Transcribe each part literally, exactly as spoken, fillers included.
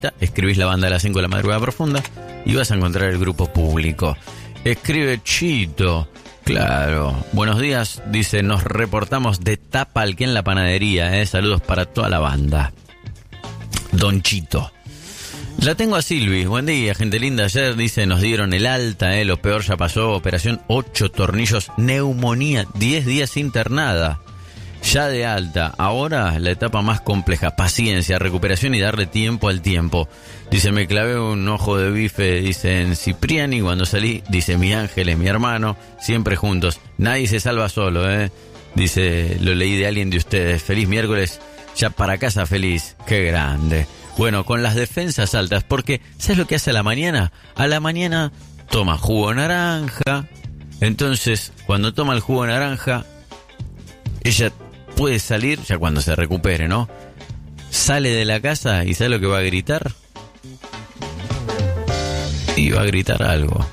escribís la banda de las cinco de la madrugada profunda y vas a encontrar el grupo público. Escribe Chito, claro. Buenos días, dice, nos reportamos de Tapalqué en la panadería, eh. Saludos para toda la banda. Don Chito. La tengo a Silvi. Buen día, gente linda. Ayer, dice, nos dieron el alta, eh. Lo peor ya pasó. Operación ocho tornillos, neumonía, diez días internada. Ya de alta. Ahora la etapa más compleja. Paciencia, recuperación y darle tiempo al tiempo. Dice, me clavé un ojo de bife, dice, en Cipriani. Cuando salí, dice, mi ángel es mi hermano. Siempre juntos. Nadie se salva solo, eh. Dice, lo leí de alguien de ustedes. Feliz miércoles. Ya para casa feliz. Qué grande. Bueno, con las defensas altas, porque ¿sabes lo que hace a la mañana? A la mañana toma jugo naranja. Entonces, cuando toma el jugo naranja, ella puede salir, ya cuando se recupere, ¿no? Sale de la casa y ¿sabe lo que va a gritar? Y va a gritar algo.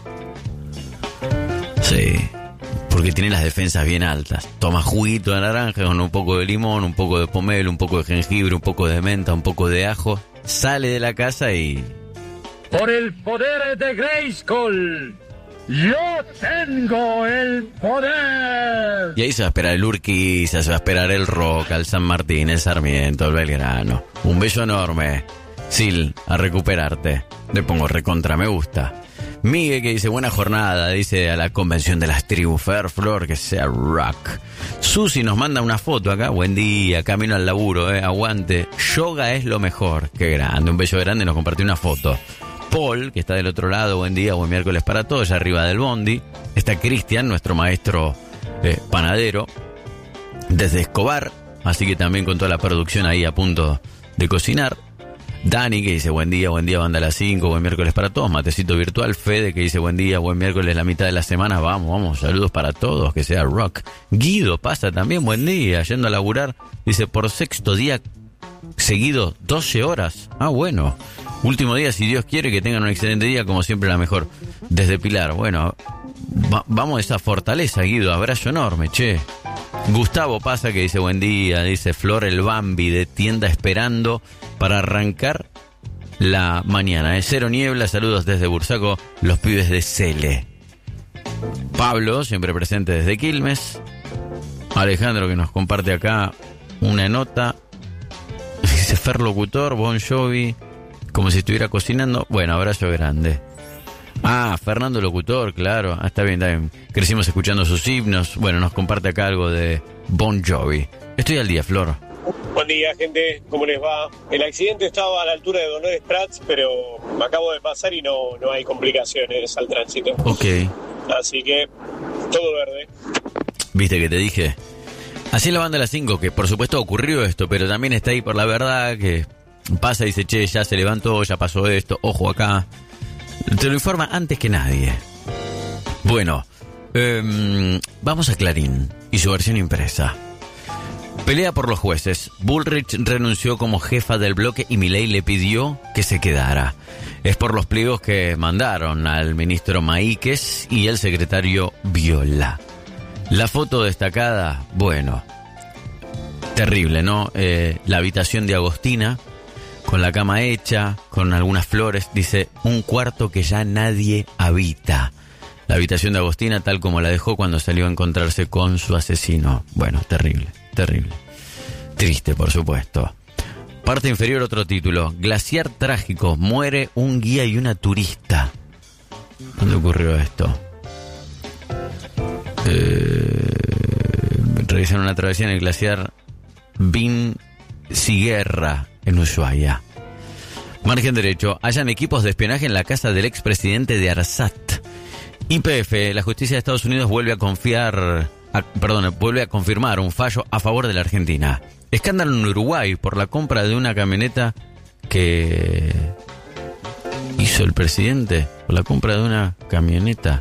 Sí, porque tiene las defensas bien altas. Toma juguito de naranja con un poco de limón, un poco de pomelo, un poco de jengibre, un poco de menta, un poco de ajo. Sale de la casa y... Por el poder de Grayskull, yo tengo el poder. Y ahí se va a esperar el Urquiza, se va a esperar el Roca, el San Martín, el Sarmiento, el Belgrano. Un beso enorme. Sil, a recuperarte. Le pongo recontra me gusta. Miguel, que dice, buena jornada, dice, a la convención de las tribus, Fer Flor, que sea rock. Susi nos manda una foto acá, buen día, camino al laburo, eh, aguante, yoga es lo mejor, qué grande, un beso grande, nos compartió una foto. Paul, que está del otro lado, buen día, buen miércoles para todos, allá arriba del bondi. Está Cristian, nuestro maestro eh, panadero, desde Escobar, así que también con toda la producción ahí a punto de cocinar. Dani, que dice, buen día, buen día, banda a las cinco, buen miércoles para todos. Matecito virtual. Fede, que dice, buen día, buen miércoles, la mitad de la semana. Vamos, vamos, saludos para todos, que sea rock. Guido pasa también, buen día, yendo a laburar. Dice, por sexto día seguido, doce horas. Ah, bueno. Último día, si Dios quiere, que tengan un excelente día, como siempre la mejor. Desde Pilar, bueno, va, vamos a esa fortaleza, Guido, abrazo enorme, che. Gustavo pasa, que dice, buen día, dice, Flor el Bambi de tienda esperando para arrancar la mañana. Es cero niebla, saludos desde Bursaco, los pibes de Cele. Pablo, siempre presente desde Quilmes. Alejandro, que nos comparte acá una nota. Dice, Fer locutor, Bon Jovi, como si estuviera cocinando. Bueno, abrazo grande. Ah, Fernando locutor, claro. Ah, está bien, está bien. Crecimos escuchando sus himnos. Bueno, nos comparte acá algo de Bon Jovi. Estoy al día, Flor. Buen día, gente. ¿Cómo les va? El accidente estaba a la altura de Dolores Prats, pero me acabo de pasar y no, no hay complicaciones al tránsito. Ok. Así que, todo verde. ¿Viste que te dije? Así es la banda de las cinco, que por supuesto ocurrió esto, pero también está ahí por la verdad, que pasa y dice, che, ya se levantó, ya pasó esto, ojo acá. Te lo informa antes que nadie. Bueno, eh, vamos a Clarín y su versión impresa. Pelea por los jueces. Bullrich renunció como jefa del bloque y Milei le pidió que se quedara. Es por los pliegos que mandaron al ministro Maíquez y el secretario Viola. La foto destacada, bueno, terrible, ¿no? Eh, la habitación de Agostina, con la cama hecha, con algunas flores, dice, un cuarto que ya nadie habita. La habitación de Agostina tal como la dejó cuando salió a encontrarse con su asesino. Bueno, terrible, terrible. Triste, por supuesto. Parte inferior, otro título. Glaciar trágico, muere un guía y una turista. ¿Dónde ocurrió esto? Eh, realizaron una travesía en el glaciar Bin Siguerra, en Ushuaia. Margen derecho. Hallan equipos de espionaje en la casa del expresidente de Arasat. Y P F, la justicia de Estados Unidos vuelve a confiar, a, perdón, vuelve a confirmar un fallo a favor de la Argentina. Escándalo en Uruguay por la compra de una camioneta que hizo el presidente, por la compra de una camioneta.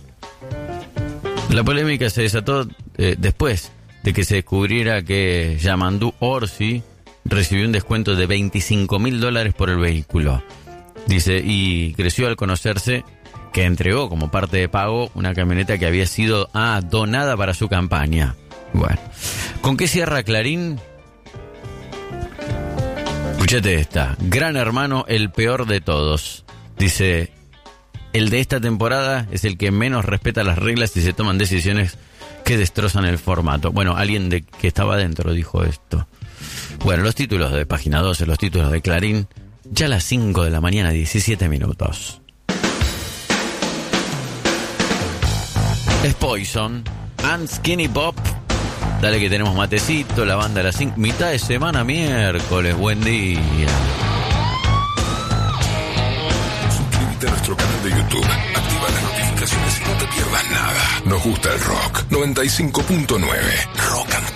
La polémica se desató eh, después de que se descubriera que Yamandu Orsi recibió un descuento de veinticinco mil dólares por el vehículo. Dice, y creció al conocerse que entregó como parte de pago una camioneta que había sido ah, donada para su campaña. Bueno, ¿con qué cierra Clarín? Escuchate esta. Gran Hermano, el peor de todos. Dice, el de esta temporada es el que menos respeta las reglas y se toman decisiones que destrozan el formato. Bueno, alguien de que estaba adentro dijo esto. Bueno, los títulos de Página doce, los títulos de Clarín, ya a las cinco de la mañana, diecisiete minutos. Es Poison, and Skinny Pop. Dale que tenemos matecito, la banda a las cinco. Mitad de semana, miércoles, buen día. Suscríbete a nuestro canal de YouTube, activa las notificaciones y no te pierdas nada. Nos gusta el rock. noventa y cinco punto nueve, Rock and